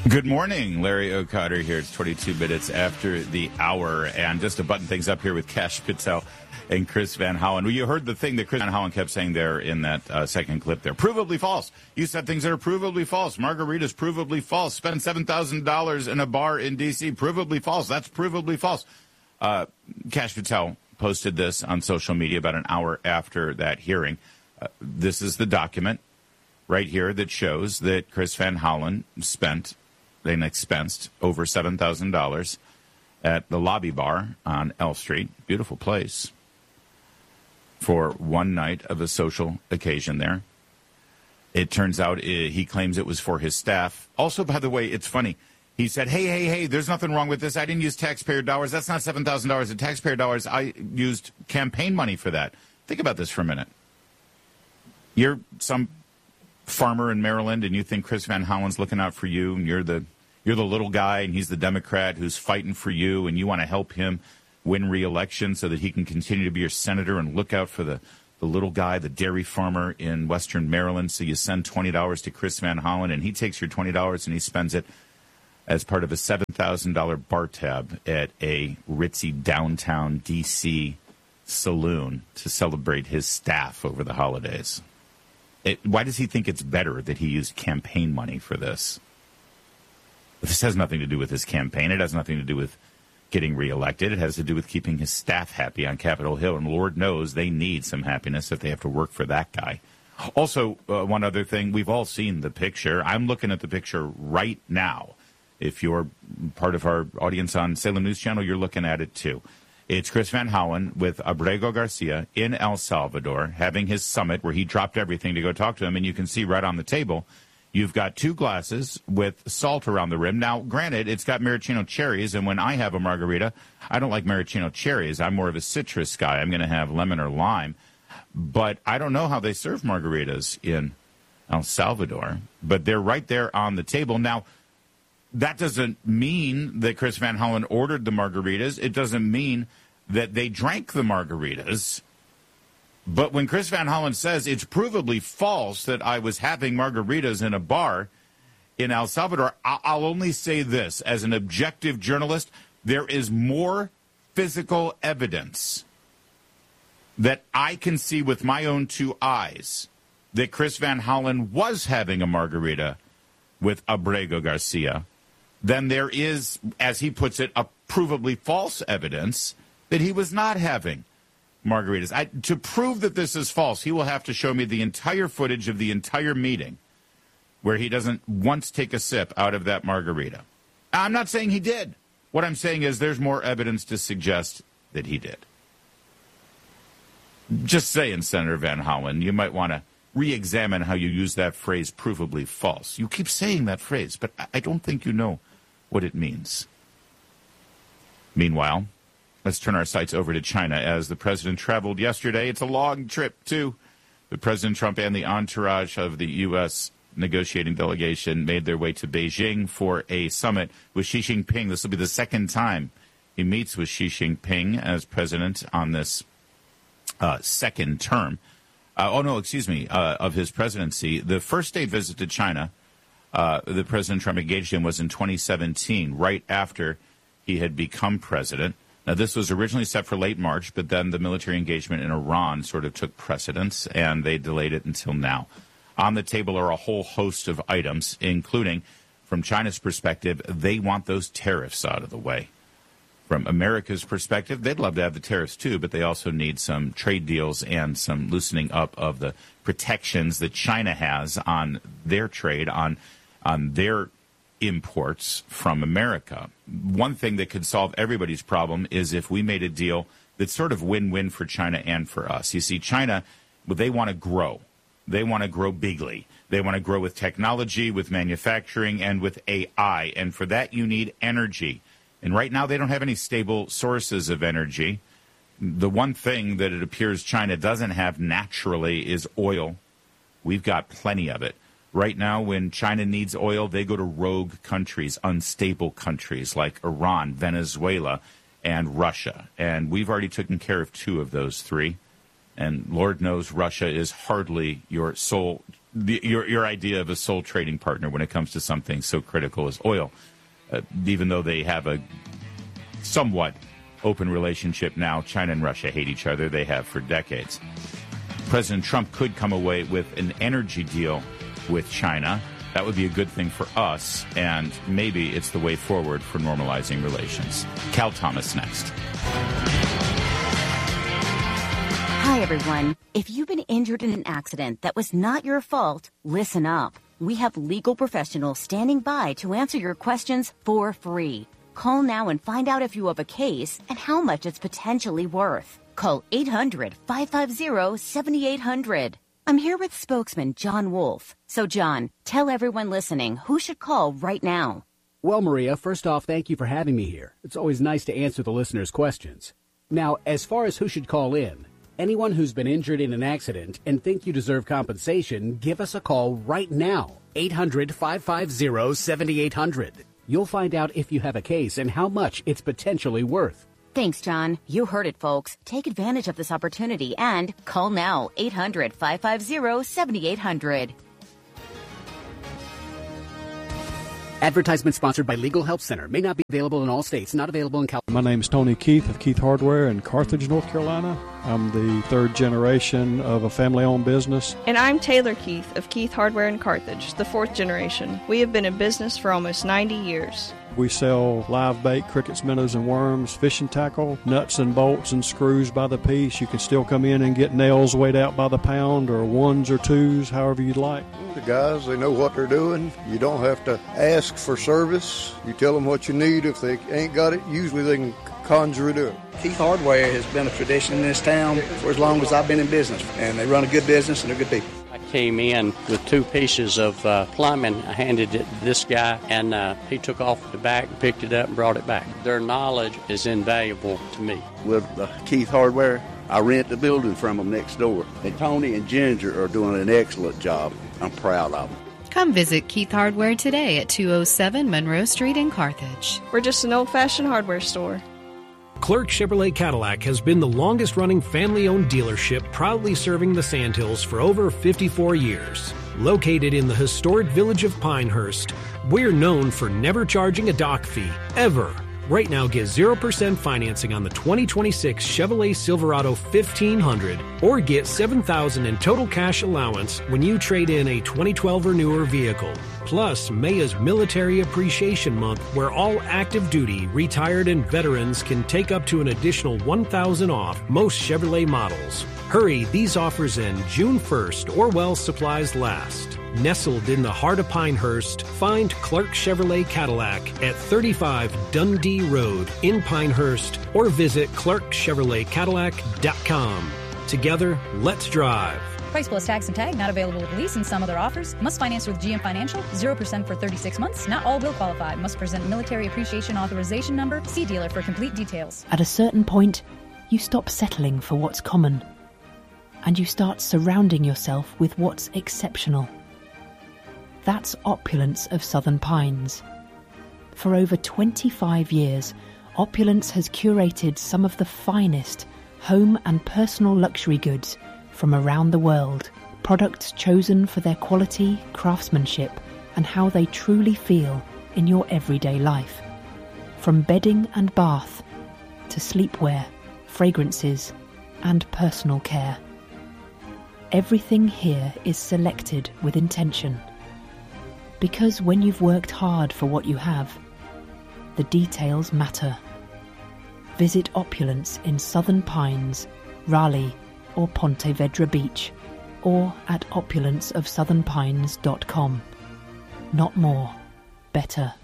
Good morning, Larry O'Connor here. It's 22 minutes after the hour, and just to button things up here with Kash Patel and Chris Van Hollen. Well, you heard the thing that Chris Van Hollen kept saying there in that second clip there. Provably false. You said things that are provably false. Margaritas, provably false. Spend $7,000 in a bar in D.C., provably false. That's provably false. Kash Patel posted this on social media about an hour after that hearing. This is the document right here that shows that Chris Van Hollen spent and expensed over $7,000 at the lobby bar on L Street. Beautiful place for one night of a social occasion there. It turns out he claims it was for his staff. Also, by the way, it's funny. He said, hey, there's nothing wrong with this. I didn't use taxpayer dollars. That's not $7,000 in taxpayer dollars. I used campaign money for that. Think about this for a minute. You're some farmer in Maryland, and you think Chris Van Hollen's looking out for you, and you're the little guy, and he's the Democrat who's fighting for you, and you want to help him win re-election so that he can continue to be your senator and look out for the little guy, the dairy farmer in Western Maryland. So you send $20 to Chris Van Hollen, and he takes your $20 and he spends it as part of a $7,000 bar tab at a ritzy downtown D.C. saloon to celebrate his staff over the holidays. Why does he think it's better that he used campaign money for this? This has nothing to do with his campaign. It has nothing to do with getting reelected. It has to do with keeping his staff happy on Capitol Hill. And Lord knows they need some happiness if they have to work for that guy. Also, one other thing, we've all seen the picture. I'm looking at the picture right now. If you're part of our audience on Salem News Channel, you're looking at it too. It's Chris Van Hollen with Abrego Garcia in El Salvador having his summit where he dropped everything to go talk to him. And you can see right on the table, you've got two glasses with salt around the rim. Now, granted, it's got maraschino cherries. And when I have a margarita, I don't like maraschino cherries. I'm more of a citrus guy. I'm going to have lemon or lime. But I don't know how they serve margaritas in El Salvador. But they're right there on the table. Now, that doesn't mean that Chris Van Hollen ordered the margaritas. It doesn't mean that they drank the margaritas. But when Chris Van Hollen says it's provably false that I was having margaritas in a bar in El Salvador, I'll only say this. As an objective journalist, there is more physical evidence that I can see with my own two eyes that Chris Van Hollen was having a margarita with Abrego Garcia than there is, as he puts it, a provably false evidence that he was not having margaritas. To prove that this is false, he will have to show me the entire footage of the entire meeting where he doesn't once take a sip out of that margarita. I'm not saying he did. What I'm saying is there's more evidence to suggest that he did. Just saying, Senator Van Hollen, you might want to re-examine how you use that phrase, provably false. You keep saying that phrase, but I don't think you know what it means. Meanwhile, let's turn our sights over to China as the president traveled yesterday. It's a long trip, too. The President Trump and the entourage of the U.S. negotiating delegation made their way to Beijing for a summit with Xi Jinping. This will be the second time he meets with Xi Jinping as president on this second term. Of his presidency. The first state visit to China that President Trump engaged in was in 2017, right after he had become president. Now, this was originally set for late March, but then the military engagement in Iran sort of took precedence, and they delayed it until now. On the table are a whole host of items, including, from China's perspective, they want those tariffs out of the way. From America's perspective, they'd love to have the tariffs too, but they also need some trade deals and some loosening up of the protections that China has on their trade, on their imports from America. One thing that could solve everybody's problem is if we made a deal that's sort of win-win for China and for us. You see, China, they want to grow. They want to grow bigly. They want to grow with technology, with manufacturing, and with AI. And for that, you need energy. And right now, they don't have any stable sources of energy. The one thing that it appears China doesn't have naturally is oil. We've got plenty of it. Right now, when China needs oil, they go to rogue countries, unstable countries like Iran, Venezuela, and Russia. And we've already taken care of two of those three. And Lord knows Russia is hardly your sole your idea of a sole trading partner when it comes to something so critical as oil. Even though they have a somewhat open relationship now, China and Russia hate each other. They have for decades. President Trump could come away with an energy deal with China. That would be a good thing for us, and maybe it's the way forward for normalizing relations. Cal Thomas next. Hi, everyone. If you've been injured in an accident that was not your fault, listen up. We have legal professionals standing by to answer your questions for free. Call now and find out if you have a case and how much it's potentially worth. Call 800-550-7800. I'm here with spokesman John Wolf. So, John, tell everyone listening who should call right now. Well, Maria, first off, thank you for having me here. It's always nice to answer the listeners' questions. Now, as far as who should call in, anyone who's been injured in an accident and think you deserve compensation, give us a call right now. 800-550-7800. You'll find out if you have a case and how much it's potentially worth. Thanks, John. You heard it, folks. Take advantage of this opportunity and call now. 800-550-7800. Advertisement sponsored by Legal Help Center. May not be available in all states. Not available in California. My name is Tony Keith of Keith Hardware in Carthage, North Carolina. I'm the third generation of a family-owned business. And I'm Taylor Keith of Keith Hardware in Carthage, the fourth generation. We have been in business for almost 90 years. We sell live bait, crickets, minnows, and worms, fishing tackle, nuts and bolts and screws by the piece. You can still come in and get nails weighed out by the pound or ones or twos, however you'd like. The guys, they know what they're doing. You don't have to ask for service. You tell them what you need. If they ain't got it, usually they can conjure it up. Keith Hardware has been a tradition in this town for as long as I've been in business, and they run a good business and they're good people. I came in with 2 pieces of plumbing. I handed it to this guy, and he took off the back and picked it up and brought it back. Their knowledge is invaluable to me. With Keith Hardware, I rent the building from them next door. And Tony and Ginger are doing an excellent job. I'm proud of them. Come visit Keith Hardware today at 207 Monroe Street in Carthage. We're just an old-fashioned hardware store. Clark Chevrolet Cadillac has been the longest-running family-owned dealership, proudly serving the Sandhills for over 54 years. Located in the historic village of Pinehurst, we're known for never charging a dock fee, ever. Right now, get 0% financing on the 2026 Chevrolet Silverado 1500 or get $7,000 in total cash allowance when you trade in a 2012 or newer vehicle. Plus, May is Military Appreciation Month, where all active duty, retired, and veterans can take up to an additional $1,000 off most Chevrolet models. Hurry, these offers end June 1st or while supplies last. Nestled in the heart of Pinehurst, find Clark Chevrolet Cadillac at 35 Dundee Road in Pinehurst or visit clarkchevroletcadillac.com. Together, let's drive. Price plus tax and tag not available with lease and some other offers. Must finance with GM Financial. 0% for 36 months. Not all will qualify. Must present Military Appreciation Authorization number. See dealer for complete details. At a certain point, you stop settling for what's common, and you start surrounding yourself with what's exceptional. That's Opulence of Southern Pines. For over 25 years, Opulence has curated some of the finest home and personal luxury goods from around the world. Products chosen for their quality, craftsmanship, and how they truly feel in your everyday life. From bedding and bath to sleepwear, fragrances, and personal care. Everything here is selected with intention. Because when you've worked hard for what you have, the details matter. Visit Opulence in Southern Pines, Raleigh, or Ponte Vedra Beach, or at opulenceofsouthernpines.com. Not more, better.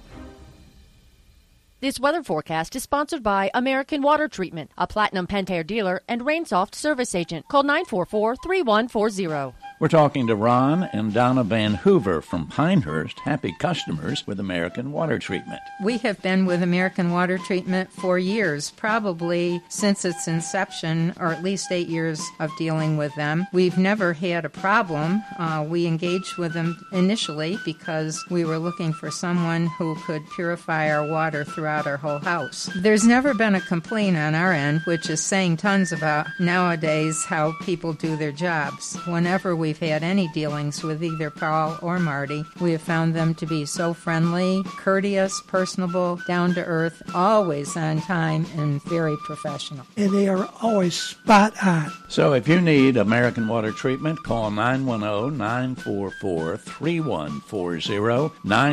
This weather forecast is sponsored by American Water Treatment, a Platinum Pentair dealer and Rainsoft service agent. Call 944-3140. We're talking to Ron and Donna Van Hoover from Pinehurst, happy customers with American Water Treatment. We have been with American Water Treatment for years, probably since its inception, or at least 8 years of dealing with them. We've never had a problem. We engaged with them initially because we were looking for someone who could purify our water throughout our whole house. There's never been a complaint on our end, which is saying tons about nowadays how people do their jobs. Whenever we we've had any dealings with either Paul or Marty, we have found them to be so friendly, courteous, personable, down to earth, always on time, and very professional. And they are always spot on. So if you need American Water Treatment, call 910-944-3140,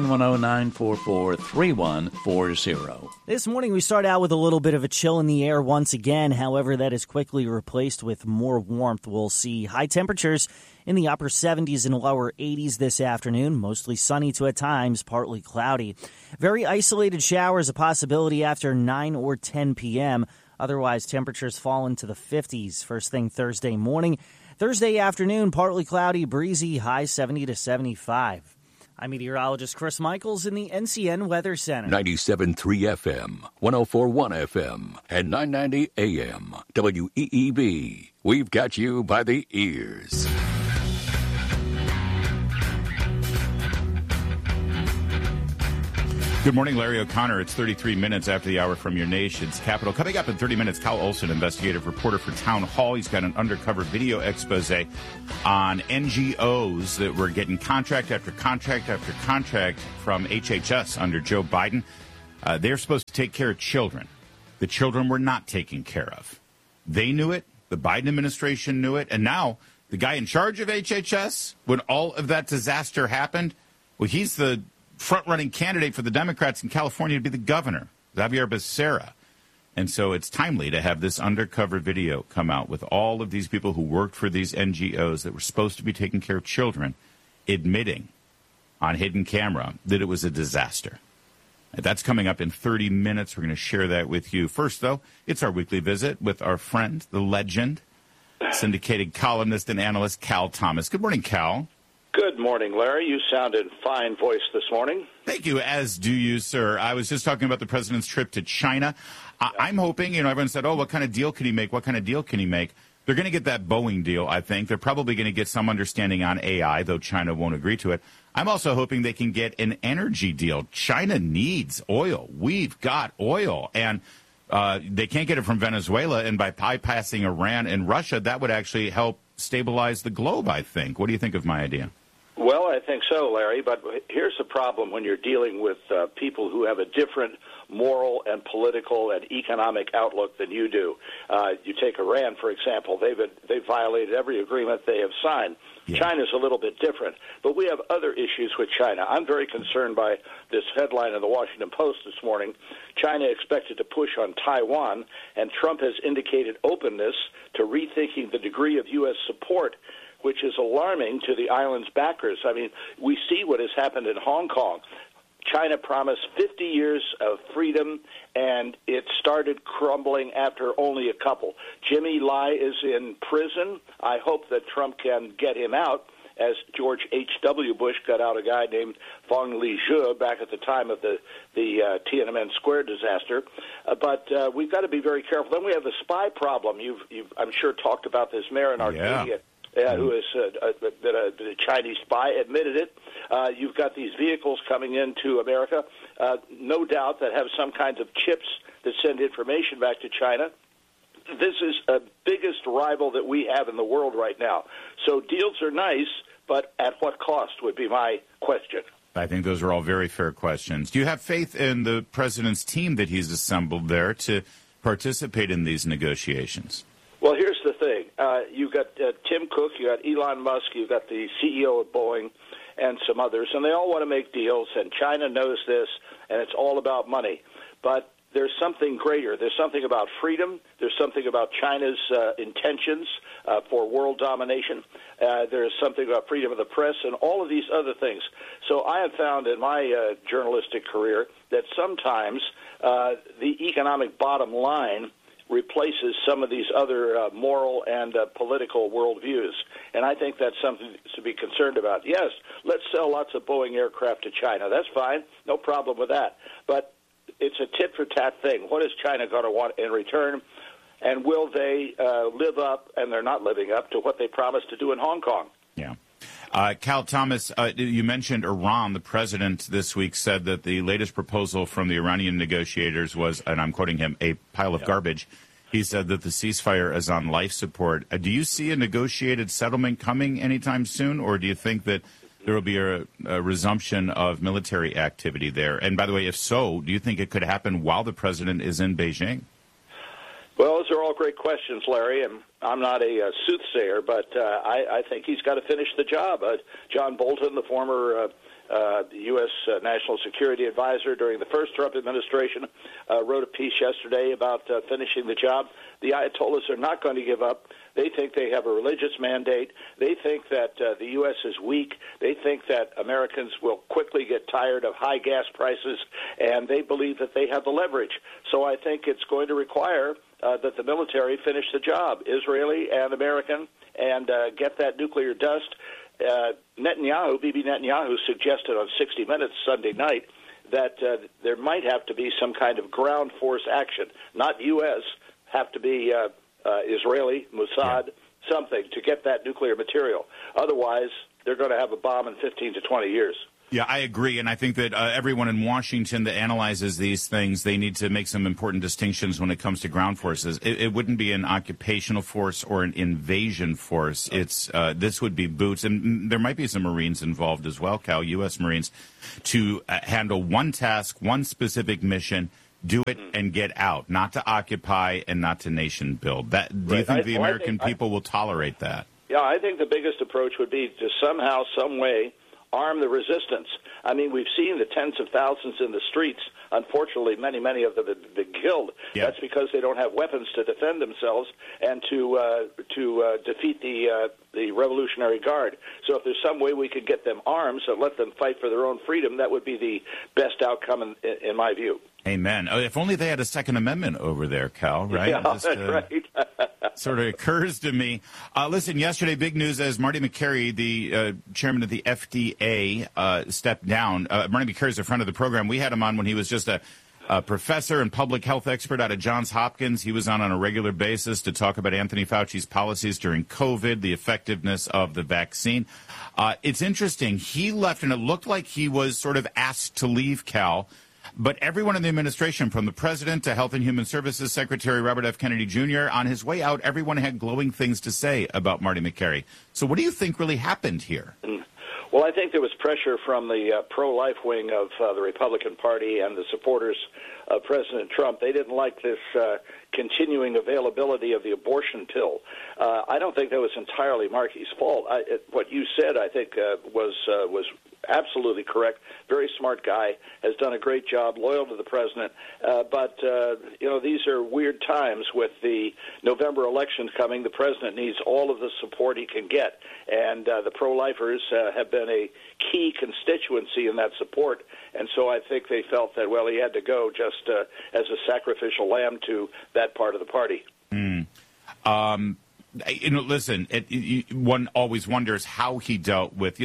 910-944-3140. This morning we start out with a little bit of a chill in the air once again. However, that is quickly replaced with more warmth. We'll see high temperatures in the upper 70s and lower 80s this afternoon, mostly sunny to at times partly cloudy. Very isolated showers a possibility after 9 or 10 p.m. Otherwise, temperatures fall into the 50s first thing Thursday morning. Thursday afternoon, partly cloudy, breezy, high 70 to 75. I'm meteorologist Chris Michaels in the NCN Weather Center. 97.3 FM, 104.1 FM, and 990 AM. WEEB. We've got you by the ears. Good morning, Larry O'Connor. It's 33 minutes after the hour from your nation's capital. Coming up in 30 minutes, Cal Olson, investigative reporter for Town Hall. He's got an undercover video expose on NGOs that were getting contract after contract after contract from HHS under Joe Biden. They're supposed to take care of children. The children were not taken care of. They knew it. The Biden administration knew it. And now the guy in charge of HHS, when all of that disaster happened, well, he's the front-running candidate for the Democrats in California to be the governor, Xavier Becerra. And so it's timely to have this undercover video come out with all of these people who worked for these NGOs that were supposed to be taking care of children, admitting on hidden camera that it was a disaster. That's coming up in 30 minutes. We're going to share that with you. First, though, it's our weekly visit with our friend, the legend, syndicated columnist and analyst, Cal Thomas. Good morning, Cal. Good morning, Larry. You sounded fine voice this morning. Thank you, as do you, sir. I was just talking about the president's trip to China. I'm hoping, everyone said, what kind of deal can he make? What kind of deal can he make? They're going to get that Boeing deal, I think. They're probably going to get some understanding on AI, though China won't agree to it. I'm also hoping they can get an energy deal. China needs oil. We've got oil. And they can't get it from Venezuela. And by bypassing Iran and Russia, that would actually help stabilize the globe, I think. What do you think of my idea? Well, I think so, Larry, but here's the problem when you're dealing with people who have a different moral and political and economic outlook than you do. You take Iran, for example. They've violated every agreement they have signed. Yeah. China's a little bit different, but we have other issues with China. I'm very concerned by this headline in the Washington Post this morning. China expected to push on Taiwan, and Trump has indicated openness to rethinking the degree of U.S. support, which is alarming to the island's backers. I mean, we see what has happened in Hong Kong. China promised 50 years of freedom, and it started crumbling after only a couple. Jimmy Lai is in prison. I hope that Trump can get him out, as George H.W. Bush got out a guy named Feng Lizhe back at the time of the Tiananmen Square disaster. But we've got to be very careful. Then we have the spy problem. You've I'm sure, talked about this, Marin Arcadia. Who is a Chinese spy, admitted it. You've got these vehicles coming into America, no doubt, that have some kinds of chips that send information back to China. This is the biggest rival that we have in the world right now. So deals are nice, but at what cost would be my question. I think those are all very fair questions. Do you have faith in the president's team that he's assembled there to participate in these negotiations? Well, here's the thing. You've got Tim Cook, you've got Elon Musk, you've got the CEO of Boeing, and some others, and they all want to make deals, and China knows this, and it's all about money. But there's something greater. There's something about freedom. There's something about China's intentions for world domination. There's something about freedom of the press and all of these other things. So I have found in my journalistic career that sometimes the economic bottom line replaces some of these other moral and political worldviews. And I think that's something to be concerned about. Yes, let's sell lots of Boeing aircraft to China. That's fine. No problem with that. But it's a tit-for-tat thing. What is China going to want in return? And will they live up, and they're not living up, to what they promised to do in Hong Kong? Yeah. Cal Thomas, you mentioned Iran. The president this week said that the latest proposal from the Iranian negotiators was, and I'm quoting him, a pile of garbage. He said that the ceasefire is on life support. Do you see a negotiated settlement coming anytime soon, or do you think that there will be a resumption of military activity there? And by the way, if so, do you think it could happen while the president is in Beijing? Well, those are all great questions, Larry, and I'm not a soothsayer, but I think he's got to finish the job. John Bolton, the former U.S. National Security Advisor during the first Trump administration, wrote a piece yesterday about finishing the job. The Ayatollahs are not going to give up. They think they have a religious mandate. They think that the U.S. is weak. They think that Americans will quickly get tired of high gas prices, and they believe that they have the leverage. So I think it's going to require that the military finish the job, Israeli and American, and get that nuclear dust. Netanyahu, Bibi Netanyahu, suggested on 60 Minutes Sunday night that there might have to be some kind of ground force action, not U.S., have to be Israeli, Mossad, something to get that nuclear material. Otherwise, they're going to have a bomb in 15 to 20 years. Yeah, I agree, and I think that everyone in Washington that analyzes these things, they need to make some important distinctions when it comes to ground forces. It wouldn't be an occupational force or an invasion force. It's this would be boots, and there might be some Marines involved as well, Cal, U.S. Marines, to handle one task, one specific mission, do it and get out, not to occupy and not to nation build. Do you think the American people will tolerate that? Yeah, I think the biggest approach would be to somehow, some way, arm the resistance. I mean, we've seen the tens of thousands in the streets. Unfortunately, many of them have been killed. Yeah. That's because they don't have weapons to defend themselves and to defeat the Revolutionary Guard. So if there's some way we could get them arms and let them fight for their own freedom, that would be the best outcome in my view. Amen. If only they had a Second Amendment over there, Cal, right? Yeah, that's right. Sort of occurs to me. Listen, yesterday, big news as Marty Makary, the chairman of the FDA, stepped down. Marty Makary is a friend of the program. We had him on when he was just a professor and public health expert out of Johns Hopkins. He was on a regular basis to talk about Anthony Fauci's policies during COVID, the effectiveness of the vaccine. It's interesting. He left, and it looked like he was sort of asked to leave, Cal. But everyone in the administration, from the president to Health and Human Services Secretary Robert F. Kennedy Jr., on his way out, everyone had glowing things to say about Marty Makary. So what do you think really happened here? Well, I think there was pressure from the pro-life wing of the Republican Party and the supporters of President Trump. They didn't like this continuing availability of the abortion pill. I don't think that was entirely Markey's fault. What you said, I think, was absolutely correct. Very smart guy, has done a great job, loyal to the president. But these are weird times with the November elections coming. The president needs all of the support he can get. And the pro-lifers have been a key constituency in that support. And so I think they felt that, well, he had to go just as a sacrificial lamb to that part of the party. Listen, one always wonders how he dealt with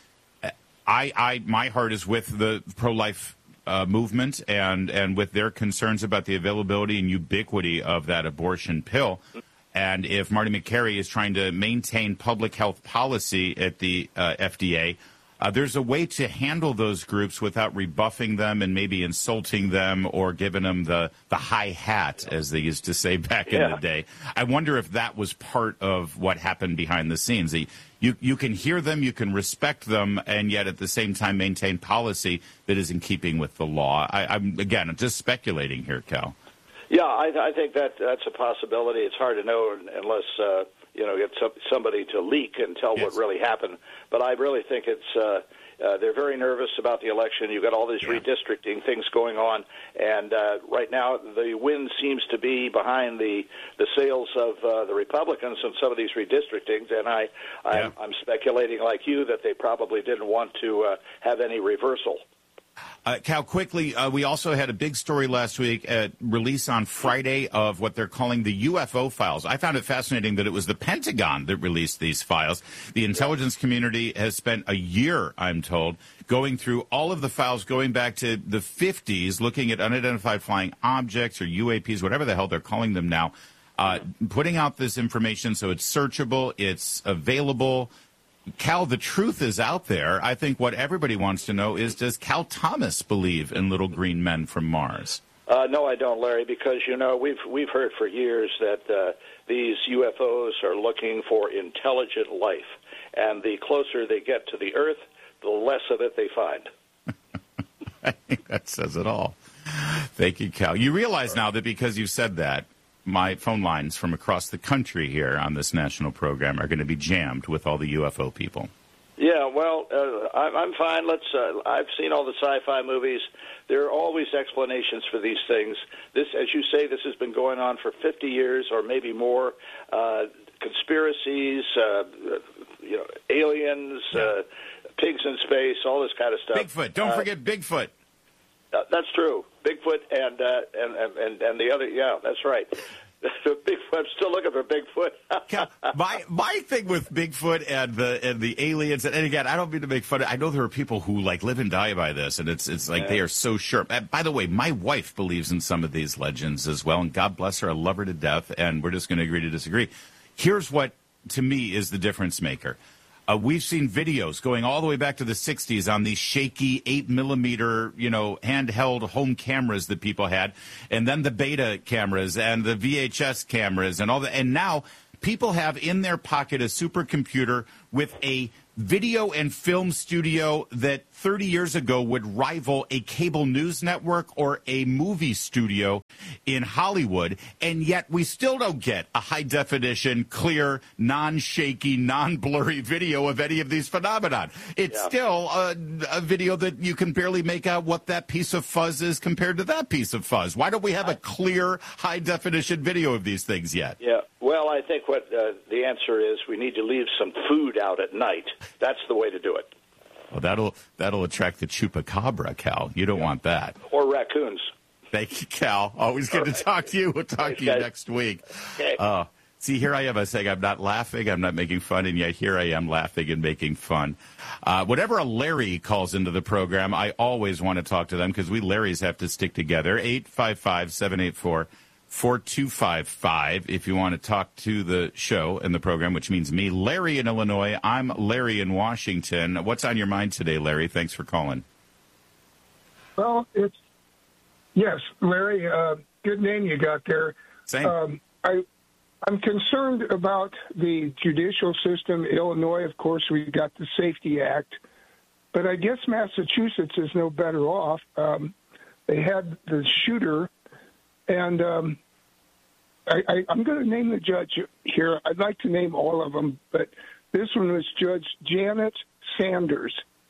my heart is with the pro-life movement and with their concerns about the availability and ubiquity of that abortion pill. And if Marty Makary is trying to maintain public health policy at the FDA, there's a way to handle those groups without rebuffing them and maybe insulting them or giving them the high hat, as they used to say back in the day. I wonder if that was part of what happened behind the scenes. You can hear them, you can respect them, and yet at the same time maintain policy that is in keeping with the law. I'm just speculating here, Cal. Yeah, I think that's a possibility. It's hard to know unless get somebody to leak and tell what really happened. But I really think it's they're very nervous about the election. You've got all these redistricting things going on, and right now the wind seems to be behind the sails of the Republicans in some of these redistrictings. And I'm speculating like you that they probably didn't want to have any reversal. Cal, quickly, we also had a big story last week release on Friday of what they're calling the UFO files. I found it fascinating that it was the Pentagon that released these files. The intelligence community has spent a year, I'm told, going through all of the files going back to the 50s, looking at unidentified flying objects or UAPs, whatever the hell they're calling them now, putting out this information so it's searchable, it's available. Cal, the truth is out there. I think what everybody wants to know is, does Cal Thomas believe in little green men from Mars? No, I don't, Larry, because, we've heard for years that these UFOs are looking for intelligent life, and the closer they get to the Earth, the less of it they find. I think that says it all. Thank you, Cal. You realize now that because you said that, my phone lines from across the country here on this national program are going to be jammed with all the UFO people. Yeah, well, I'm fine. I've seen all the sci-fi movies. There are always explanations for these things. This, as you say, this has been going on for 50 years or maybe more. Conspiracies, aliens, pigs in space, all this kind of stuff. Bigfoot. Don't forget Bigfoot. That's true. Bigfoot and the other. Yeah, that's right. Bigfoot. I'm still looking for Bigfoot. my thing with Bigfoot and the aliens, and again, I don't mean to make fun of. I know there are people who live and die by this, and it's like they are so sure. And by the way, my wife believes in some of these legends as well, and God bless her, I love her to death. And we're just going to agree to disagree. Here's what to me is the difference maker. We've seen videos going all the way back to the 60s on these shaky 8mm, handheld home cameras that people had, and then the beta cameras and the VHS cameras and all that. And now people have in their pocket a supercomputer with a video and film studio that 30 years ago would rival a cable news network or a movie studio in Hollywood, and yet we still don't get a high-definition, clear, non-shaky, non-blurry video of any of these phenomenon. It's still a video that you can barely make out what that piece of fuzz is compared to that piece of fuzz. Why don't we have a clear, high-definition video of these things yet? Yeah, well, I think what the answer is, we need to leave some food out at night. That's the way to do it. Well, that'll attract the chupacabra, Cal. You don't want that. Or raccoons. Thank you, Cal. Always good to talk to you. We'll talk to you next week. Okay. See, here I am. I was saying I'm not laughing, I'm not making fun, and yet here I am laughing and making fun. Whenever a Larry calls into the program, I always want to talk to them because we Larrys have to stick together. 855-784-4255 if you want to talk to the show and the program, which means me, Larry in Illinois. I'm Larry in Washington. What's on your mind today, Larry? Thanks for calling. Well, yes, Larry, good name you got there. Same. I'm concerned about the judicial system. Illinois, of course, we got the Safety Act, but I guess Massachusetts is no better off. They had the shooter. And I'm going to name the judge here. I'd like to name all of them, but this one was Judge Janet Sanders.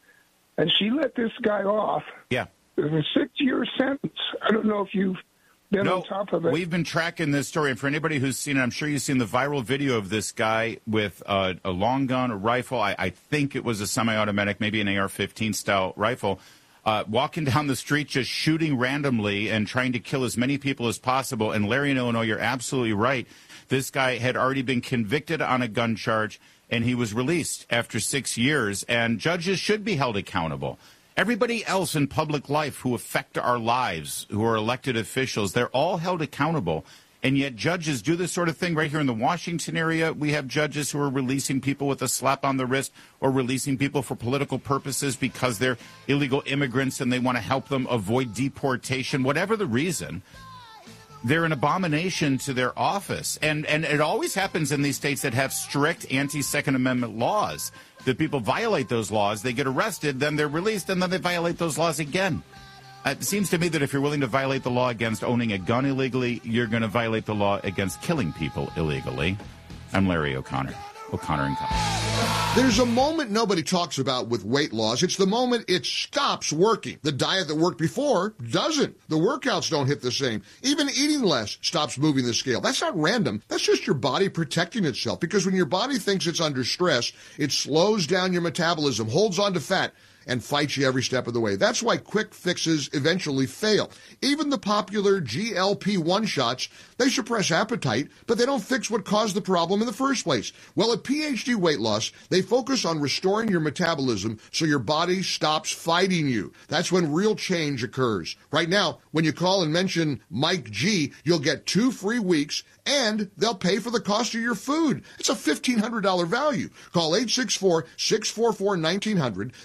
And she let this guy off. Yeah. It was a 6-year sentence. I don't know if you've been on top of it. We've been tracking this story. And for anybody who's seen it, I'm sure you've seen the viral video of this guy with a long gun, a rifle. I think it was a semi-automatic, maybe an AR-15 style rifle. Walking down the street, just shooting randomly and trying to kill as many people as possible. And Larry in Illinois, you're absolutely right. This guy had already been convicted on a gun charge, and he was released after 6 years. And judges should be held accountable. Everybody else in public life who affect our lives, who are elected officials, they're all held accountable. And yet judges do this sort of thing right here in the Washington area. We have judges who are releasing people with a slap on the wrist or releasing people for political purposes because they're illegal immigrants and they want to help them avoid deportation. Whatever the reason, they're an abomination to their office. And it always happens in these states that have strict anti-Second Amendment laws. That people violate those laws, they get arrested, then they're released, and then they violate those laws again. It seems to me that if you're willing to violate the law against owning a gun illegally, you're going to violate the law against killing people illegally. I'm Larry O'Connor. O'Connor and Company. There's a moment nobody talks about with weight loss. It's the moment it stops working. The diet that worked before doesn't. The workouts don't hit the same. Even eating less stops moving the scale. That's not random. That's just your body protecting itself. Because when your body thinks it's under stress, it slows down your metabolism, holds on to fat, and fights you every step of the way. That's why quick fixes eventually fail. Even the popular GLP-1 shots, they suppress appetite, but they don't fix what caused the problem in the first place. Well, at PhD Weight Loss, they focus on restoring your metabolism so your body stops fighting you. That's when real change occurs. Right now, when you call and mention Mike G, you'll get 2 free weeks, and they'll pay for the cost of your food. It's a $1,500 value. Call 864-644-1900. That's 864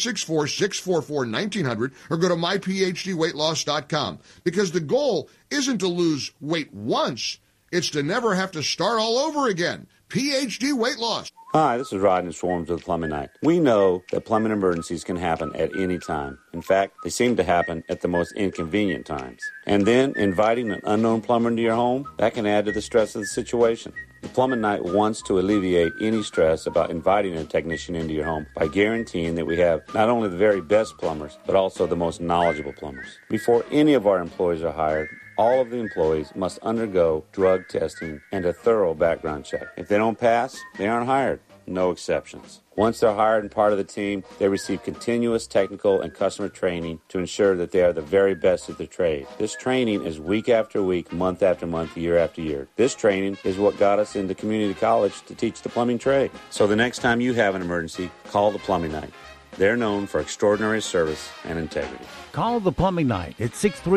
864-644-1900 or go to myphdweightloss.com, because the goal isn't to lose weight once, it's to never have to start all over again. PhD Weight Loss. Hi, this is Rodney Swarms with Plumbing Night. We know that plumbing emergencies can happen at any time. In fact, they seem to happen at the most inconvenient times. And then inviting an unknown plumber into your home, that can add to the stress of the situation. The Plumbing Night wants to alleviate any stress about inviting a technician into your home by guaranteeing that we have not only the very best plumbers, but also the most knowledgeable plumbers. Before any of our employees are hired, all of the employees must undergo drug testing and a thorough background check. If they don't pass, they aren't hired. No exceptions. Once they're hired and part of the team, they receive continuous technical and customer training to ensure that they are the very best at their trade. This training is week after week, month after month, year after year. This training is what got us into community college to teach the plumbing trade. So the next time you have an emergency, call the Plumbing Night. They're known for extraordinary service and integrity. Call the Plumbing Night at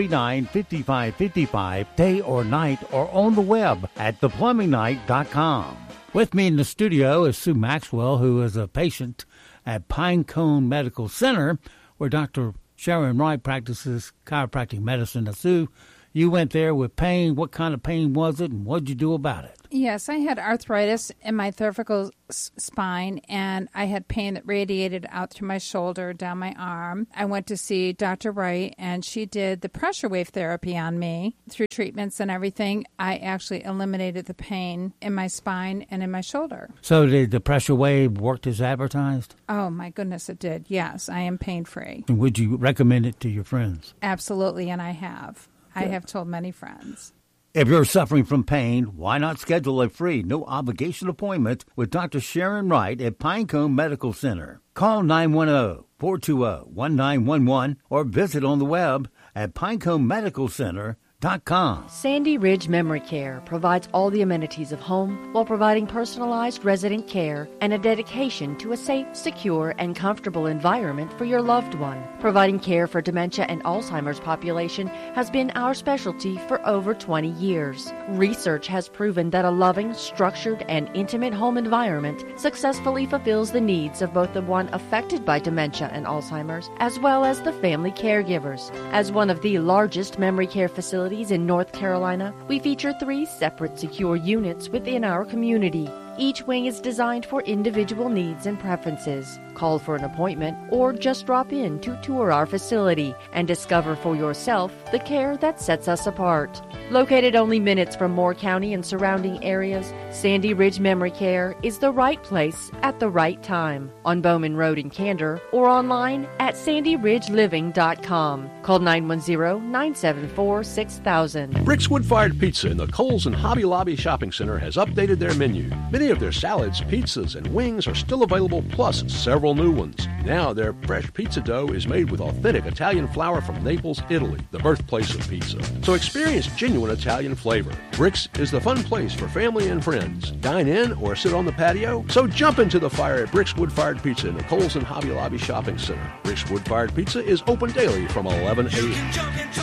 639-5555, day or night, or on the web at theplumbingnight.com. With me in the studio is Sue Maxwell, who is a patient at Pinecone Medical Center, where Dr. Sharon Wright practices chiropractic medicine. Now, Sue, you went there with pain. What kind of pain was it, and what did you do about it? Yes, I had arthritis in my cervical spine, and I had pain that radiated out through my shoulder, down my arm. I went to see Dr. Wright, and she did the pressure wave therapy on me. Through treatments and everything, I actually eliminated the pain in my spine and in my shoulder. So did the pressure wave work as advertised? Oh, my goodness, it did. Yes, I am pain-free. And would you recommend it to your friends? Absolutely, and I have. Good. I have told many friends. If you're suffering from pain, why not schedule a free, no-obligation appointment with Dr. Sharon Wright at Pinecone Medical Center? Call 910-420-1911 or visit on the web at pineconemedicalcenter.com. Sandy Ridge Memory Care provides all the amenities of home while providing personalized resident care and a dedication to a safe, secure, and comfortable environment for your loved one. Providing care for dementia and Alzheimer's population has been our specialty for over 20 years. Research has proven that a loving, structured, and intimate home environment successfully fulfills the needs of both the one affected by dementia and Alzheimer's as well as the family caregivers. As one of the largest memory care facilities in North Carolina, we feature 3 separate secure units within our community. Each wing is designed for individual needs and preferences. Call for an appointment or just drop in to tour our facility and discover for yourself the care that sets us apart. Located only minutes from Moore County and surrounding areas, Sandy Ridge Memory Care is the right place at the right time. On Bowman Road in Candor or online at sandyridgeliving.com. Call 910-974-6000. Rick's Wood Fired Pizza in the Kohl's and Hobby Lobby Shopping Center has updated their menu. Many of their salads, pizzas, and wings are still available, plus several new ones. Now their fresh pizza dough is made with authentic Italian flour from Naples, Italy, the birthplace of pizza. So experience genuine Italian flavor. Rick's is the fun place for family and friends. Dine in or sit on the patio. So jump into the fire at Rick's Wood Fired Pizza in the Kohl's and Hobby Lobby Shopping Center. Rick's Wood Fired Pizza is open daily from 11 a.m.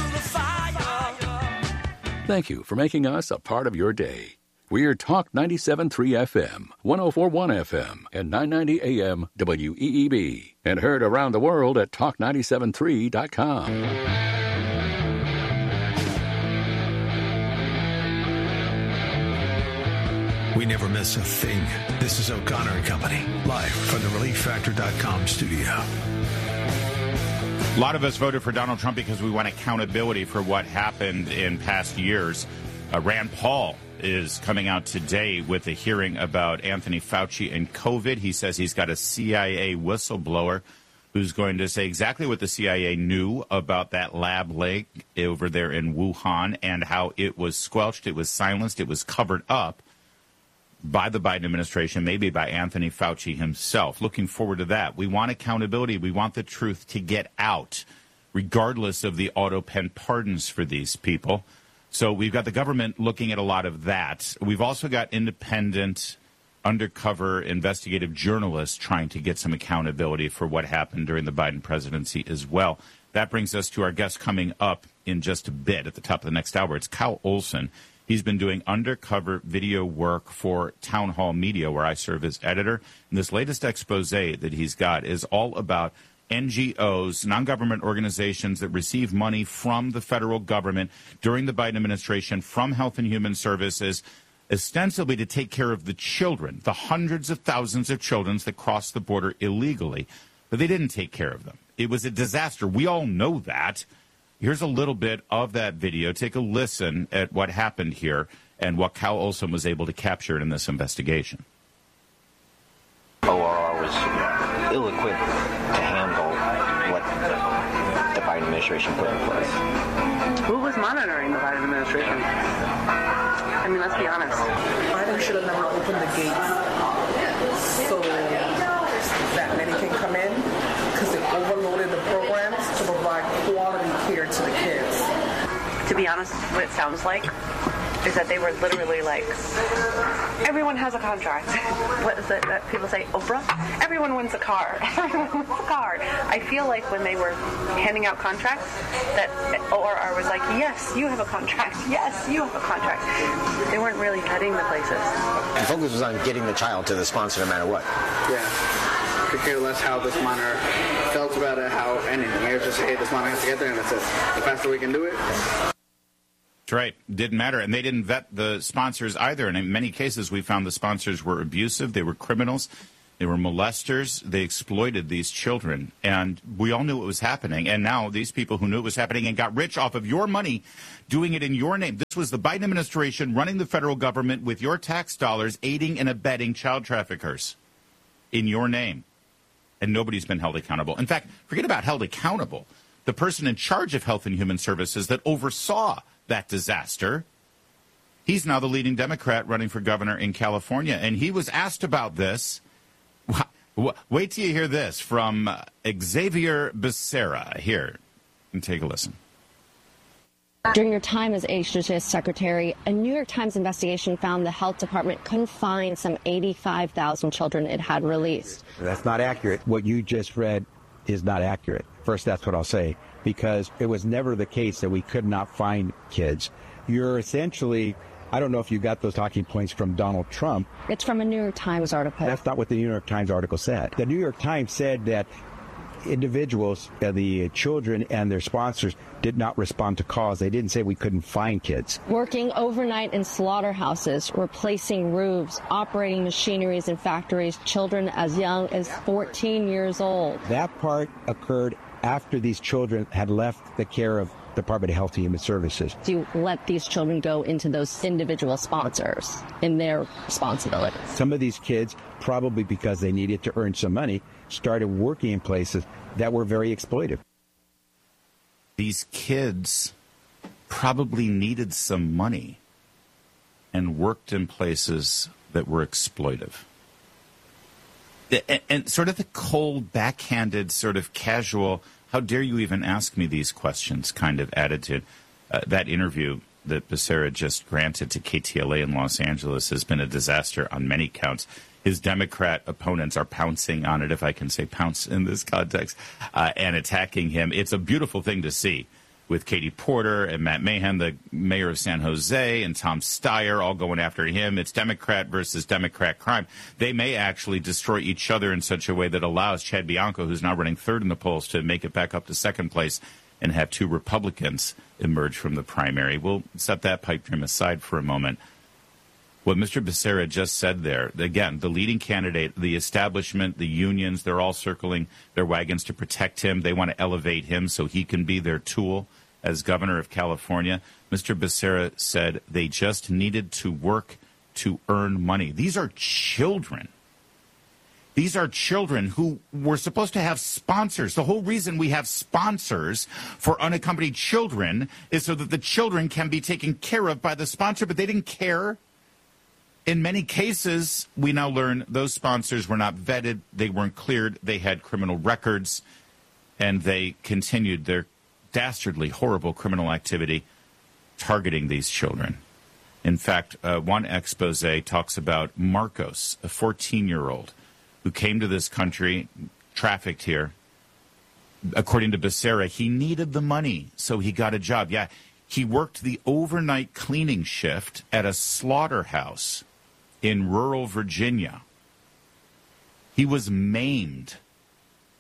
Thank you for making us a part of your day. We're Talk 97.3 FM, 104.1 FM, and 990 AM WEEB, and heard around the world at talk973.com. We never miss a thing. This is O'Connor and Company, live from the ReliefFactor.com studio. A lot of us voted for Donald Trump because we want accountability for what happened in past years. Rand Paul is coming out today with a hearing about Anthony Fauci and COVID. He says he's got a CIA whistleblower who's going to say exactly what the CIA knew about that lab leak over there in Wuhan and how it was squelched, it was silenced, it was covered up by the Biden administration, maybe by Anthony Fauci himself. Looking forward to that. We want accountability. We want the truth to get out, regardless of the auto-pen pardons for these people. So we've got the government looking at a lot of that. We've also got independent, undercover investigative journalists trying to get some accountability for what happened during the Biden presidency as well. That brings us to our guest coming up in just a bit at the top of the next hour. It's Kyle Olson. He's been doing undercover video work for Town Hall Media, where I serve as editor. And this latest expose that he's got is all about NGOs, non-government organizations that receive money from the federal government during the Biden administration from Health and Human Services, ostensibly to take care of the children, the hundreds of thousands of children that cross the border illegally. But they didn't take care of them. It was a disaster. We all know that. Here's a little bit of that video. Take a listen at what happened here and what Cal Olson was able to capture in this investigation. ORR was ill-equipped to handle what the Biden administration put in place. Who was monitoring the Biden administration? I mean, let's be honest. Biden should have never opened the gates so that many can come in, because it overloaded the programs to provide quality care to the kids. To be honest, what it sounds like is that they were literally like, everyone has a contract. What is it that people say, Oprah? Everyone wins a car. Everyone wins a car. I feel like when they were handing out contracts, that ORR was like, yes, you have a contract. Yes, you have a contract. They weren't really vetting the places. The focus was on getting the child to the sponsor no matter what. Yeah. Could care less how this monitor felt about it, how anything. It was just, hey, this monitor has to get there, and that's it. The faster we can do it. That's right. Didn't matter. And they didn't vet the sponsors either. And in many cases, we found the sponsors were abusive. They were criminals. They were molesters. They exploited these children. And we all knew it was happening. And now these people who knew it was happening and got rich off of your money doing it in your name. This was the Biden administration running the federal government with your tax dollars, aiding and abetting child traffickers in your name. And nobody's been held accountable. In fact, forget about held accountable. The person in charge of Health and Human Services that oversaw that disaster, he's now the leading Democrat running for governor in California. And he was asked about this. Wait till you hear this from Xavier Becerra. Here, and take a listen. During your time as HHS secretary, a New York Times investigation found the health department couldn't find some 85,000 children it had released. That's not accurate. What you just read is not accurate. First, that's what I'll say, because it was never the case that we could not find kids. You're essentially, I don't know if you got those talking points from Donald Trump. It's from a New York Times article. That's not what the New York Times article said. The New York Times said that individuals, the children and their sponsors, did not respond to calls. They didn't say we couldn't find kids. Working overnight in slaughterhouses, replacing roofs, operating machineries in factories, children as young as 14 years old. That part occurred after these children had left the care of Department of Health and Human Services. To let these children go into those individual sponsors in their responsibilities. Some of these kids, probably because they needed to earn some money, started working in places that were very exploitive. These kids probably needed some money and worked in places that were exploitive. And sort of the cold, backhanded, sort of casual, how dare you even ask me these questions kind of attitude. That interview that Becerra just granted to KTLA in Los Angeles has been a disaster on many counts. His Democrat opponents are pouncing on it, if I can say pounce in this context, and attacking him. It's a beautiful thing to see with Katie Porter and Matt Mahan, the mayor of San Jose, and Tom Steyer all going after him. It's Democrat versus Democrat crime. They may actually destroy each other in such a way that allows Chad Bianco, who's now running third in the polls, to make it back up to second place and have two Republicans emerge from the primary. We'll set that pipe dream aside for a moment. What Mr. Becerra just said there, again, the leading candidate, the establishment, the unions, they're all circling their wagons to protect him. They want to elevate him so he can be their tool as governor of California. Mr. Becerra said they just needed to work to earn money. These are children. These are children who were supposed to have sponsors. The whole reason we have sponsors for unaccompanied children is so that the children can be taken care of by the sponsor, but they didn't care. In many cases, we now learn those sponsors were not vetted, they weren't cleared, they had criminal records, and they continued their dastardly, horrible criminal activity targeting these children. In fact, one expose talks about Marcos, a 14-year-old who came to this country, trafficked here. According to Becerra, he needed the money, so he got a job. Yeah, he worked the overnight cleaning shift at a slaughterhouse in rural Virginia. He was maimed.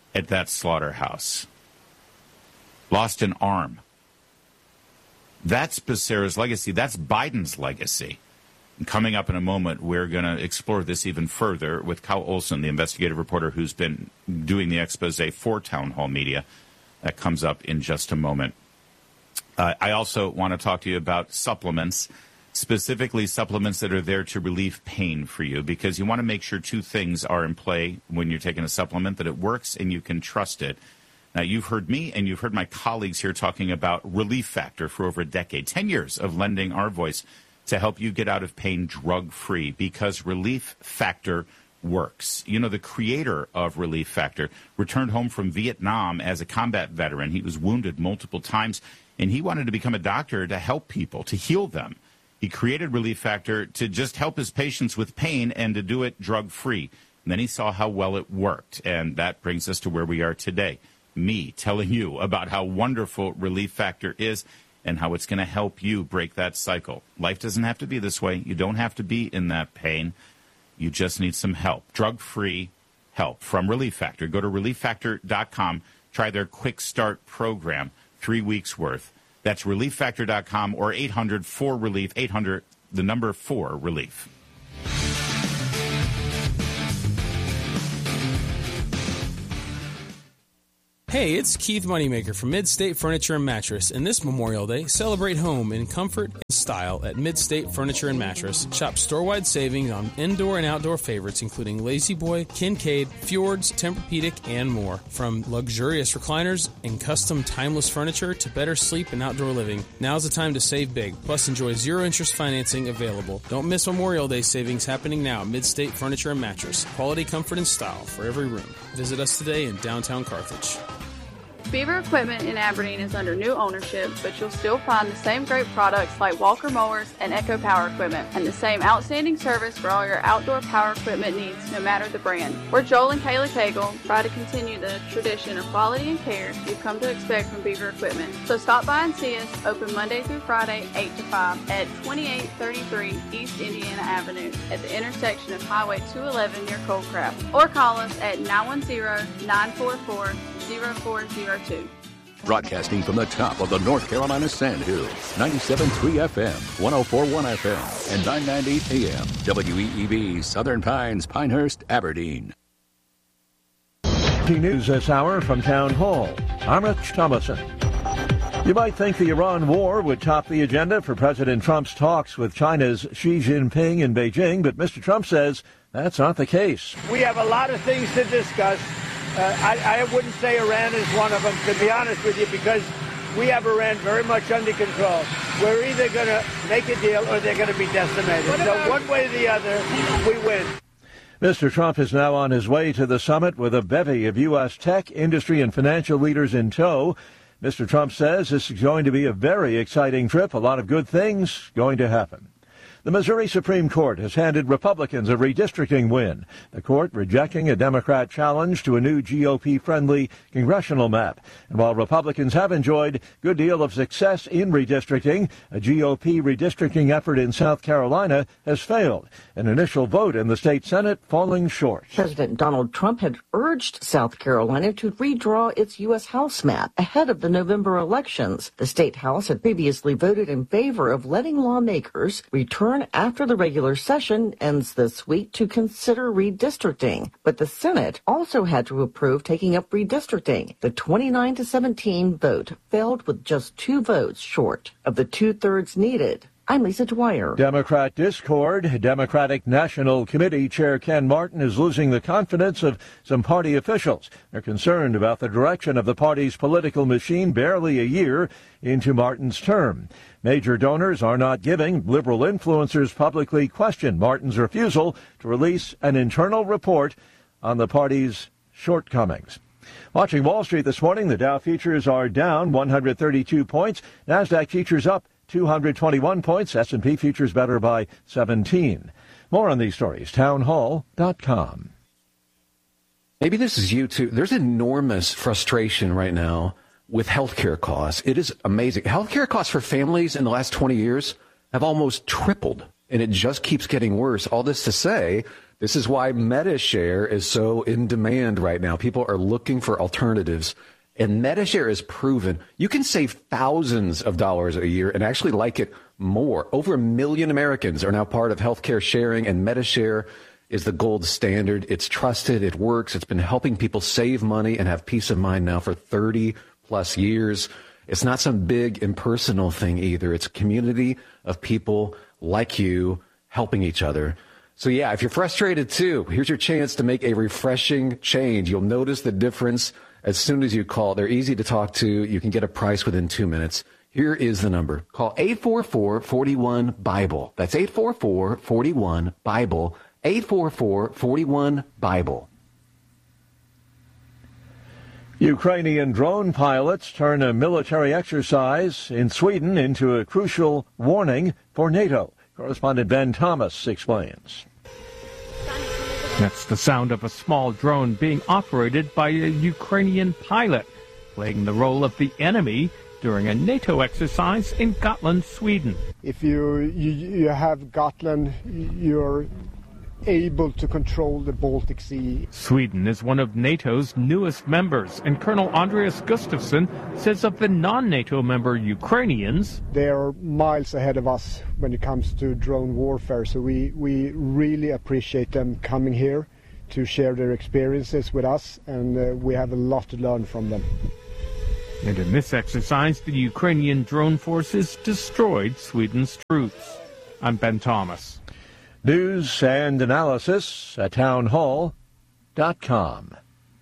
at that slaughterhouse. Lost an arm. That's Becerra's legacy. That's Biden's legacy. And coming up in a moment, we're going to explore this even further with Kyle Olson, the investigative reporter who's been doing the expose for Town Hall Media. That comes up in just a moment. I also want to talk to you about supplements, specifically supplements that are there to relieve pain for you, because you want to make sure two things are in play when you're taking a supplement, that it works and you can trust it. Now, you've heard me and you've heard my colleagues here talking about Relief Factor for over a decade, 10 years of lending our voice to help you get out of pain drug-free, because Relief Factor works. You know, the creator of Relief Factor returned home from Vietnam as a combat veteran. He was wounded multiple times, and he wanted to become a doctor to help people, to heal them. He created Relief Factor to just help his patients with pain and to do it drug-free. And then he saw how well it worked, and that brings us to where we are today. Me telling you about how wonderful Relief Factor is and how it's going to help you break that cycle. Life doesn't have to be this way. You don't have to be in that pain. You just need some help, drug-free help from Relief Factor. Go to ReliefFactor.com. Try their Quick Start program, 3 weeks worth. That's ReliefFactor.com or 800-4-RELIEF, 800, the number 4-RELIEF. Hey, it's Keith Moneymaker from Mid-State Furniture and Mattress, and this Memorial Day, celebrate home in comfort and style at Mid-State Furniture and Mattress. Shop store-wide savings on indoor and outdoor favorites, including Lazy Boy, Kincaid, Fjords, Tempur-Pedic, and more. From luxurious recliners and custom timeless furniture to better sleep and outdoor living, now's the time to save big. Plus, enjoy zero-interest financing available. Don't miss Memorial Day savings happening now at Mid-State Furniture and Mattress. Quality, comfort, and style for every room. Visit us today in downtown Carthage. Beaver Equipment in Aberdeen is under new ownership, but you'll still find the same great products like Walker Mowers and Echo Power Equipment, and the same outstanding service for all your outdoor power equipment needs, no matter the brand. We're Joel and Kayla Cagle, try to continue the tradition of quality and care you've come to expect from Beaver Equipment. So stop by and see us, open Monday through Friday, 8 to 5, at 2833 East Indiana Avenue, at the intersection of Highway 211 near Coldcraft, or call us at 910-944-0402. Broadcasting from the top of the North Carolina Sandhills, 97.3 FM, 104.1 FM, and 990 AM, WEEB, Southern Pines, Pinehurst, Aberdeen. News this hour from Town Hall. I'm Rich Thomason. You might think the Iran war would top the agenda for President Trump's talks with China's Xi Jinping in Beijing, but Mr. Trump says that's not the case. We have a lot of things to discuss. I wouldn't say Iran is one of them, to be honest with you, because we have Iran very much under control. We're either going to make a deal or they're going to be decimated. So one way or the other, we win. Mr. Trump is now on his way to the summit with a bevy of U.S. tech, industry, and financial leaders in tow. Mr. Trump says this is going to be a very exciting trip. A lot of good things going to happen. The Missouri Supreme Court has handed Republicans a redistricting win, the court rejecting a Democrat challenge to a new GOP-friendly congressional map. And while Republicans have enjoyed a good deal of success in redistricting, a GOP redistricting effort in South Carolina has failed, an initial vote in the state Senate falling short. President Donald Trump had urged South Carolina to redraw its U.S. House map ahead of the November elections. The state House had previously voted in favor of letting lawmakers return after the regular session ends this week to consider redistricting. But the Senate also had to approve taking up redistricting. The 29-17 vote failed with just 2 votes short of the 2/3 needed. I'm Lisa Dwyer. Democrat discord. Democratic National Committee Chair Ken Martin is losing the confidence of some party officials. They're concerned about the direction of the party's political machine barely a year into Martin's term. Major donors are not giving. Liberal influencers publicly question Martin's refusal to release an internal report on the party's shortcomings. Watching Wall Street this morning, the Dow futures are down 132 points. NASDAQ futures up 221 points. S&P futures better by 17. More on these stories, townhall.com. Maybe this is you too. There's enormous frustration right now with healthcare costs. It is amazing. Healthcare costs for families in the last 20 years have almost tripled. and it just keeps getting worse. All this to say, this is why MediShare is so in demand right now. People are looking for alternatives, and MediShare is proven. You can save thousands of dollars a year and actually like it more. Over 1 million Americans are now part of healthcare sharing, and MediShare is the gold standard. It's trusted. It works. It's been helping people save money and have peace of mind now for 30 plus years. It's not some big impersonal thing either. It's a community of people like you helping each other. So yeah, if you're frustrated too, here's your chance to make a refreshing change. You'll notice the difference as soon as you call. They're easy to talk to. You can get a price within 2 minutes. Here is the number. Call 844-41-BIBLE. That's 844-41-BIBLE. 844-41-BIBLE. Ukrainian drone pilots turn a military exercise in Sweden into a crucial warning for NATO. Correspondent Ben Thomas explains. That's the sound of a small drone being operated by a Ukrainian pilot, playing the role of the enemy during a NATO exercise in Gotland, Sweden. If you have Gotland, you're able to control the Baltic Sea. Sweden is one of NATO's newest members, and Colonel Andreas Gustafsson says of the non-NATO member Ukrainians, they are miles ahead of us when it comes to drone warfare, so we really appreciate them coming here to share their experiences with us, and we have a lot to learn from them. And in this exercise, the Ukrainian drone forces destroyed Sweden's troops. I'm Ben Thomas. News and analysis at townhall.com.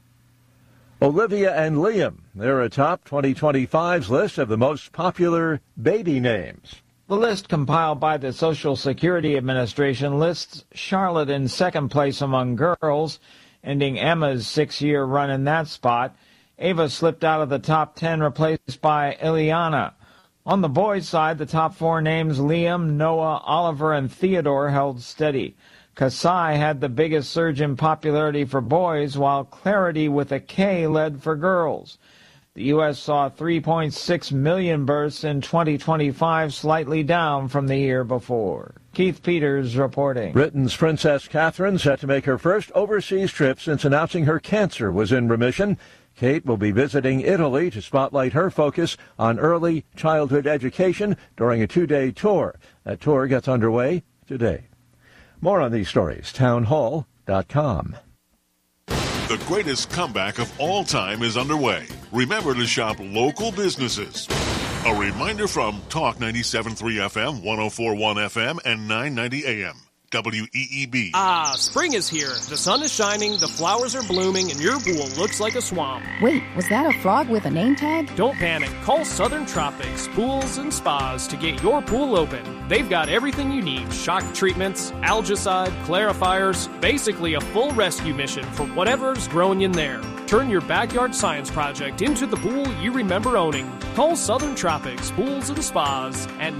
Olivia and Liam, they're atop 2025's list of the most popular baby names. The list compiled by the Social Security Administration lists Charlotte in second place among girls, ending Emma's 6-year run in that spot. Ava slipped out of the top 10, replaced by Ileana. On the boys' side, the top 4 names, Liam, Noah, Oliver, and Theodore, held steady. Kasai had the biggest surge in popularity for boys, while Clarity with a K led for girls. The U.S. saw 3.6 million births in 2025, slightly down from the year before. Keith Peters reporting. Britain's Princess Catherine set to make her first overseas trip since announcing her cancer was in remission. Kate will be visiting Italy to spotlight her focus on early childhood education during a 2-day tour. That tour gets underway today. More on these stories, townhall.com. The greatest comeback of all time is underway. Remember to shop local businesses. A reminder from Talk 97.3 FM, 104.1 FM, and 990 AM. WEEB. Ah, spring is here. The sun is shining, the flowers are blooming, and your pool looks like a swamp. Wait, was that a frog with a name tag? Don't panic. Call Southern Tropics Pools and Spas to get your pool open. They've got everything you need. Shock treatments, algicide, clarifiers, basically a full rescue mission for whatever's growing in there. Turn your backyard science project into the pool you remember owning. Call Southern Tropics Pools and Spas at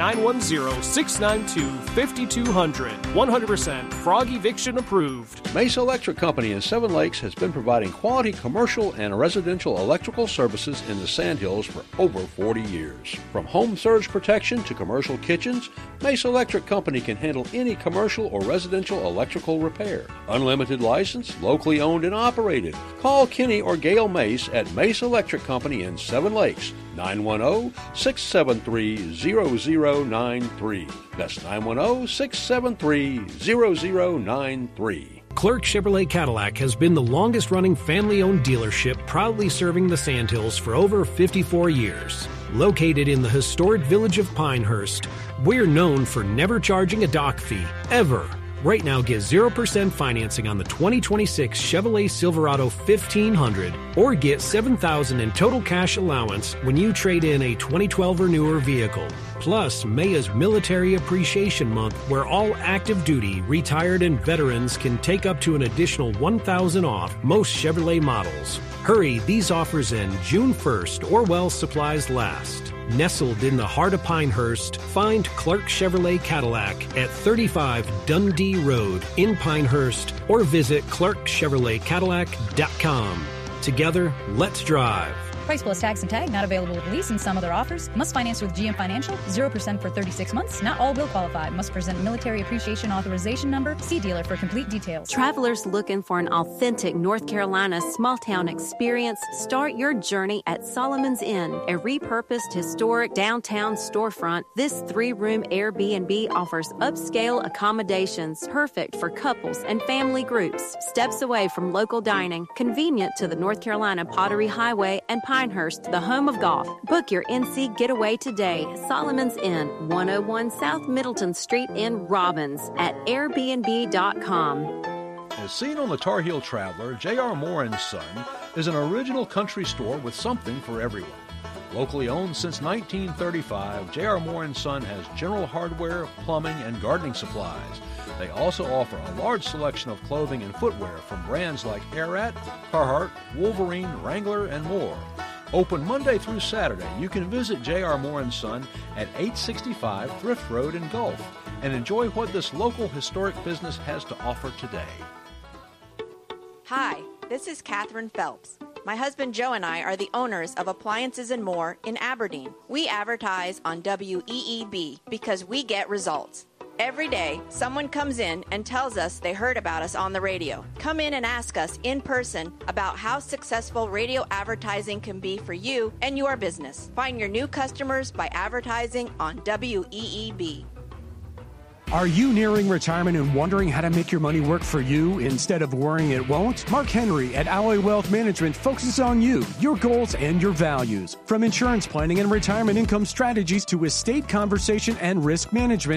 910-692-5200. 100% frog eviction approved. Mesa Electric Company in Seven Lakes has been providing quality commercial and residential electrical services in the Sandhills for over 40 years. From home surge protection to commercial kitchens, Mesa Electric Company can handle any commercial or residential electrical repair. Unlimited license, locally owned and operated. Call Kenny or Gail Mace at Mesa Electric Company in Seven Lakes, 910-673-0093. That's 910-673-0093. Clark Chevrolet Cadillac has been the longest-running family-owned dealership, proudly serving the Sandhills for over 54 years. Located in the historic village of Pinehurst, we're known for never charging a dock fee, ever. Right now, get 0% financing on the 2026 Chevrolet Silverado 1500 or get $7,000 in total cash allowance when you trade in a 2012 or newer vehicle. Plus, May is Military Appreciation Month, where all active duty, retired, and veterans can take up to an additional $1,000 off most Chevrolet models. Hurry, these offers end June 1st or while supplies last. Nestled in the heart of Pinehurst, find Clark Chevrolet Cadillac at 35 Dundee Road in Pinehurst or visit ClarkChevroletCadillac.com. Together, let's drive. Price plus tax and tag not available with lease and some other offers. Must finance with GM Financial. 0% for 36 months. Not all will qualify. Must present military appreciation authorization number. See dealer for complete details. Travelers looking for an authentic North Carolina small-town experience? Start your journey at Solomon's Inn, a repurposed historic downtown storefront. This 3-room Airbnb offers upscale accommodations perfect for couples and family groups. Steps away from local dining, convenient to the North Carolina Pottery Highway and Pinehurst, the home of golf. Book your NC getaway today. Solomon's Inn, 101 South Middleton Street in Robbins at Airbnb.com. As seen on the Tar Heel Traveler, J.R. Moore & Son is an original country store with something for everyone. Locally owned since 1935, J.R. Moore & Son has general hardware, plumbing, and gardening supplies. They also offer a large selection of clothing and footwear from brands like Arat, Carhartt, Wolverine, Wrangler, and more. Open Monday through Saturday, you can visit J.R. Moore & Son at 865 Thrift Road in Gulf and enjoy what this local historic business has to offer today. Hi, this is Catherine Phelps. My husband Joe and I are the owners of Appliances and More in Aberdeen. We advertise on WEEB because we get results. Every day, someone comes in and tells us they heard about us on the radio. Come in and ask us in person about how successful radio advertising can be for you and your business. Find your new customers by advertising on WEEB. Are you nearing retirement and wondering how to make your money work for you instead of worrying it won't? Mark Henry at Alloy Wealth Management focuses on you, your goals, and your values. From insurance planning and retirement income strategies to estate conversation and risk management,